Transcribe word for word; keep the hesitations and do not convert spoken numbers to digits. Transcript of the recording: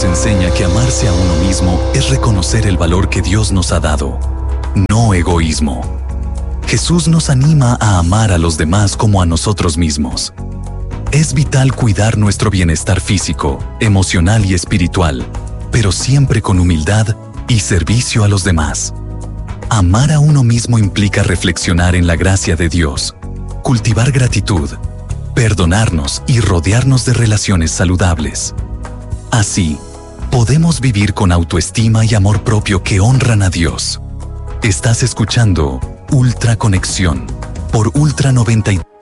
nos enseña que amarse a uno mismo es reconocer el valor que Dios nos ha dado, no egoísmo. Jesús nos anima a amar a los demás como a nosotros mismos. Es vital cuidar nuestro bienestar físico, emocional y espiritual, pero siempre con humildad y servicio a los demás. Amar a uno mismo implica reflexionar en la gracia de Dios, cultivar gratitud, perdonarnos y rodearnos de relaciones saludables. Así, podemos vivir con autoestima y amor propio que honran a Dios. Estás escuchando Ultra Conexión por Ultra noventa y tres.